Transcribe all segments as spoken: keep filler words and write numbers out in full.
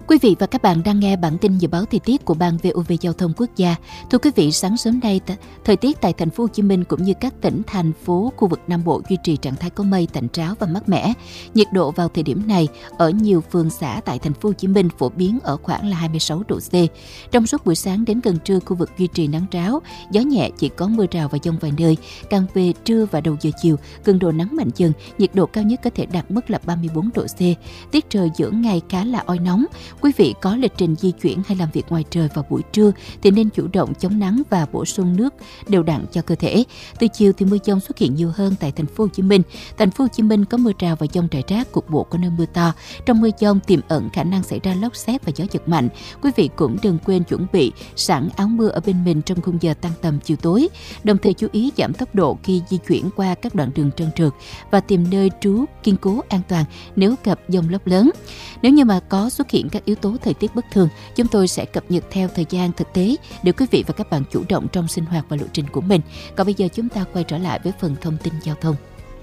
Quý vị và các bạn đang nghe bản tin dự báo thời tiết của Ban vê o vê Giao thông Quốc gia. Thưa quý vị, sáng sớm nay, thời tiết tại thành phố Hồ Chí Minh cũng như các tỉnh thành phố khu vực Nam Bộ duy trì trạng thái có mây, tạnh ráo và mát mẻ. Nhiệt độ vào thời điểm này ở nhiều phường xã tại thành phố Hồ Chí Minh phổ biến ở khoảng là hai mươi sáu độ C. Trong suốt buổi sáng đến gần trưa, khu vực duy trì nắng ráo, gió nhẹ, chỉ có mưa rào và dông vài nơi. Càng về trưa và đầu giờ chiều, cường độ nắng mạnh dần, nhiệt độ cao nhất có thể đạt mức là ba mươi bốn độ C. Tiết trời giữa ngày khá là oi nóng. Quý vị có lịch trình di chuyển hay làm việc ngoài trời vào buổi trưa thì nên chủ động chống nắng và bổ sung nước đều đặn cho cơ thể. Từ chiều thì mưa dông xuất hiện nhiều hơn tại thành phố Hồ Chí Minh. Thành phố Hồ Chí Minh có mưa rào và dông rải rác, cục bộ có nơi mưa to. Trong mưa dông tiềm ẩn khả năng xảy ra lốc sét và gió giật mạnh. Quý vị cũng đừng quên chuẩn bị sẵn áo mưa ở bên mình trong khung giờ tăng tầm chiều tối. Đồng thời chú ý giảm tốc độ khi di chuyển qua các đoạn đường trơn trượt và tìm nơi trú kiên cố an toàn nếu gặp dông lốc lớn. Nếu như mà có xuất hiện các yếu tố thời tiết bất thường, chúng tôi sẽ cập nhật theo thời gian thực tế để quý vị và các bạn chủ động trong sinh hoạt và lộ trình của mình. Còn bây giờ chúng ta quay trở lại với phần thông tin giao thông.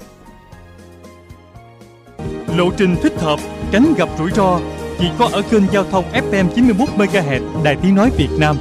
Lộ trình thích hợp, tránh gặp rủi ro chỉ có ở kênh giao thông ép em chín mươi mốt mê ga héc Đài Tiếng nói Việt Nam.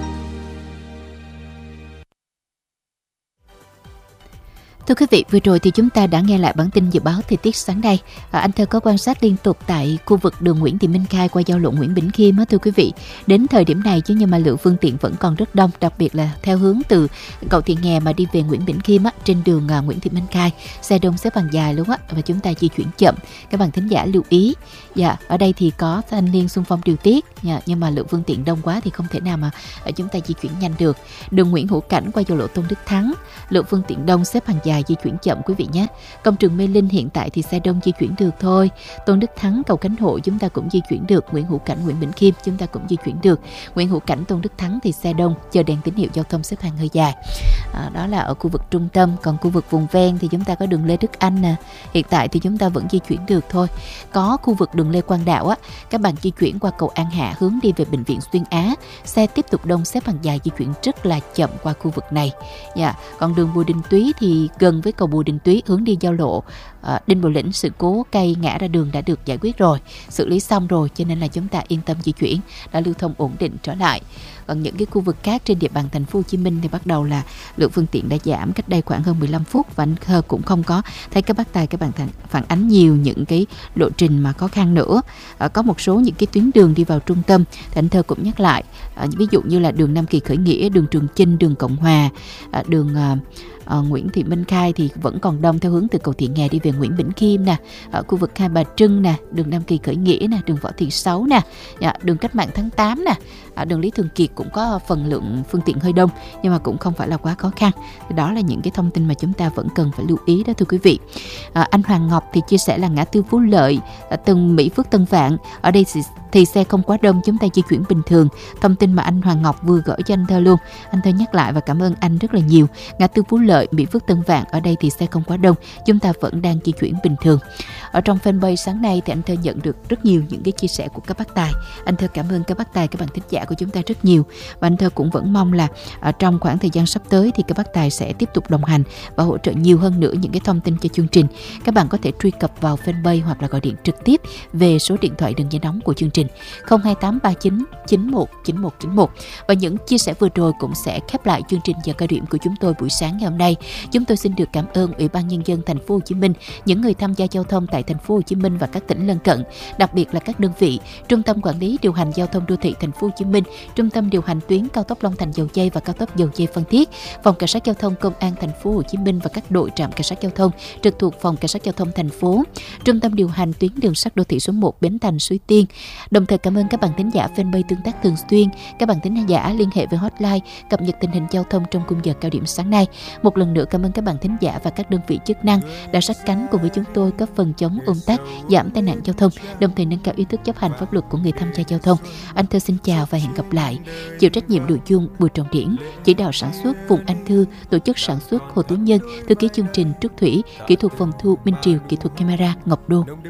Thưa quý vị, vừa rồi thì chúng ta đã nghe lại bản tin dự báo thời tiết sáng nay. À, anh Thơ có quan sát liên tục tại khu vực đường Nguyễn Thị Minh Khai qua giao lộ Nguyễn Bỉnh Khiêm á, thưa quý vị. Đến thời điểm này chứ nhưng mà lượng phương tiện vẫn còn rất đông, đặc biệt là theo hướng từ cầu Thị Nghè mà đi về Nguyễn Bỉnh Khiêm á, trên đường à, Nguyễn Thị Minh Khai, xe đông xếp hàng dài luôn á và chúng ta di chuyển chậm. Các bạn thính giả lưu ý. Dạ, ở đây thì có thanh niên xung phong điều tiết, dạ, nhưng mà lượng phương tiện đông quá thì không thể nào mà chúng ta di chuyển nhanh được. Đường Nguyễn Hữu Cảnh qua giao lộ Tôn Đức Thắng, lượng phương tiện đông xếp hàng dài, di chuyển chậm quý vị nhé. Công trường Mê Linh hiện tại thì xe đông di chuyển được thôi. Tôn Đức Thắng, cầu Khánh Hội chúng ta cũng di chuyển được. Nguyễn Hữu Cảnh, Nguyễn Bỉnh Khiêm chúng ta cũng di chuyển được. Nguyễn Hữu Cảnh, Tôn Đức Thắng thì xe đông, chờ đèn tín hiệu giao thông xếp hàng hơi dài. À, đó là ở khu vực trung tâm. Còn khu vực vùng ven thì chúng ta có đường Lê Đức Anh nè. Hiện tại thì chúng ta vẫn di chuyển được thôi. Có khu vực đường Lê Quang Đạo á, các bạn di chuyển qua cầu An Hạ hướng đi về bệnh viện Xuyên Á, xe tiếp tục đông xếp hàng dài, di chuyển rất là chậm qua khu vực này. Dạ, còn đường Bùi Đình Túy thì gần với cầu Bùi Đình Túy hướng đi giao lộ à, Đinh Bộ Lĩnh, sự cố cây ngã ra đường đã được giải quyết rồi, xử lý xong rồi, cho nên là chúng ta yên tâm di chuyển, đã lưu thông ổn định trở lại. Còn những cái khu vực khác trên địa bàn thành phố Hồ Chí Minh thì bắt đầu là lượng phương tiện đã giảm cách đây khoảng hơn mười lăm phút và anh Thơ cũng không có thấy các bác tài các bạn phản ánh nhiều những cái lộ trình mà khó khăn nữa. À, có một số những cái tuyến đường đi vào trung tâm thì anh Thơ cũng nhắc lại, à, ví dụ như là đường Nam Kỳ Khởi Nghĩa, đường Trường Chinh, đường Cộng Hòa, à, đường à, À, Nguyễn Thị Minh Khai thì vẫn còn đông theo hướng từ cầu Thị Nghè đi về Nguyễn Bỉnh Khiêm nè, ở khu vực Hai Bà Trưng nè, đường Nam Kỳ Khởi Nghĩa nè, đường Võ Thị Sáu nè, à, đường Cách Mạng tháng tám nè, à, đường Lý Thường Kiệt cũng có phần lượng phương tiện hơi đông nhưng mà cũng không phải là quá khó khăn. Thì đó là những cái thông tin mà chúng ta vẫn cần phải lưu ý đó thưa quý vị. À, anh Hoàng Ngọc thì chia sẻ là ngã tư Phú Lợi, à, từng Mỹ Phước Tân Vạn ở đây thì, thì xe không quá đông, chúng ta di chuyển bình thường. Thông tin mà anh Hoàng Ngọc vừa gửi cho anh Thơ luôn, anh Thơ nhắc lại và cảm ơn anh rất là nhiều. Ngã tư Phú Lợi, Mỹ Phước Tân Vạn ở đây thì xe không quá đông, chúng ta vẫn đang di chuyển bình thường. Ở trong fanpage sáng nay thì anh Thơ nhận được rất nhiều những cái chia sẻ của các bác tài. Anh Thơ cảm ơn các bác tài, các bạn thính giả của chúng ta rất nhiều, và anh Thơ cũng vẫn mong là ở trong khoảng thời gian sắp tới thì các bác tài sẽ tiếp tục đồng hành và hỗ trợ nhiều hơn nữa những cái thông tin cho chương trình. Các bạn có thể truy cập vào fanpage hoặc là gọi điện trực tiếp về số điện thoại đường dây nóng của chương trình không hai tám ba chín chín một chín một chín một. Và những chia sẻ vừa rồi cũng sẽ khép lại chương trình giờ cao điểm của chúng tôi buổi sáng ngày hôm nay. Chúng tôi xin được cảm ơn Ủy ban Nhân dân thành phố Hồ Chí Minh, những người tham gia giao thông tại thành phố Hồ Chí Minh và các tỉnh lân cận, đặc biệt là các đơn vị Trung tâm Quản lý điều hành giao thông đô thị thành phố Hồ Chí Minh, Trung tâm điều hành tuyến cao tốc Long Thành Dầu Giây và cao tốc Dầu Giây Phan Thiết, Phòng Cảnh sát giao thông Công an thành phố Hồ Chí Minh và các đội trạm cảnh sát giao thông trực thuộc Phòng Cảnh sát giao thông thành phố, Trung tâm điều hành tuyến đường sắt đô thị số một Bến Thành Suối Tiên. Đồng thời cảm ơn các bạn thính giả fanpage tương tác thường xuyên, các bạn thính giả liên hệ với hotline cập nhật tình hình giao thông trong khung giờ cao điểm sáng nay. Một lần nữa cảm ơn các bạn thính giả và các đơn vị chức năng đã sát cánh cùng với chúng tôi góp phần chống ùn tắc, giảm tai nạn giao thông, đồng thời nâng cao ý thức chấp hành pháp luật của người tham gia giao thông. Anh Thơ xin chào và hẹn gặp lại. Chịu trách nhiệm nội dung Bùi Trọng Điển, chỉ đạo sản xuất Phùng Anh Thư, tổ chức sản xuất Hồ Tú Nhân, thư ký chương trình Trúc Thủy, kỹ thuật phòng thu Minh Triều, kỹ thuật camera Ngọc Đô.